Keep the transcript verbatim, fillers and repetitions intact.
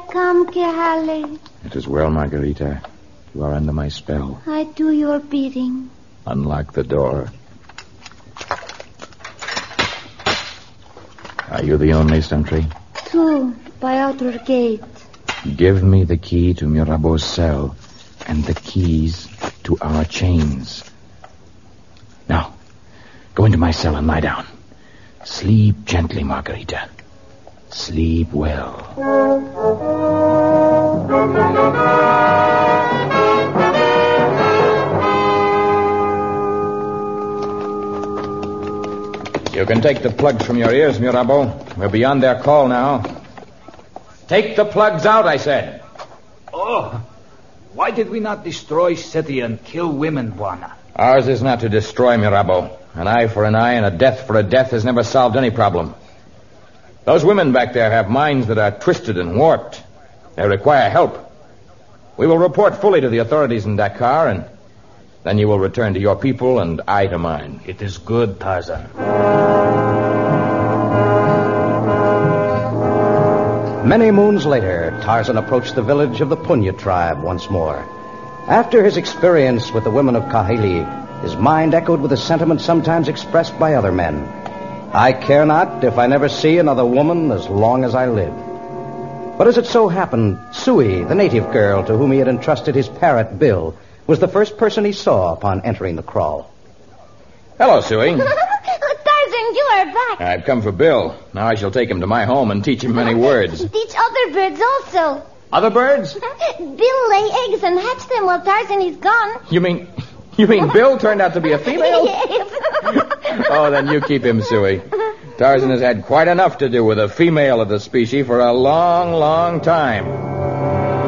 come, Kehale. It is well, Margarita. You are under my spell. I do your bidding. Unlock the door. Are you the only sentry? Two, by outer gate. Give me the key to Mirabeau's cell and the keys to our chains. Now, go into my cell and lie down. Sleep gently, Margarita. Sleep well. You can take the plugs from your ears, Mirabeau. We're beyond their call now. Take the plugs out, I said. Oh, why did we not destroy city and kill women, Buana? Ours is not to destroy, Mirabeau. An eye for an eye and a death for a death has never solved any problem. Those women back there have minds that are twisted and warped. They require help. We will report fully to the authorities in Dakar, and then you will return to your people and I to mine. It is good, Tarzan. Many moons later, Tarzan approached the village of the Punya tribe once more. After his experience with the women of Kahili, his mind echoed with a sentiment sometimes expressed by other men. I care not if I never see another woman as long as I live. But as it so happened, Sui, the native girl to whom he had entrusted his parrot, Bill, was the first person he saw upon entering the kraal. Hello, Sui. Tarzan, you are back. I've come for Bill. Now I shall take him to my home and teach him many words. Teach other birds also. Other birds? Bill lay eggs and hatch them while Tarzan is gone. You mean... You mean Bill turned out to be a female? Yes. Oh, then you keep him, Sui. Tarzan has had quite enough to do with a female of the species for a long, long time.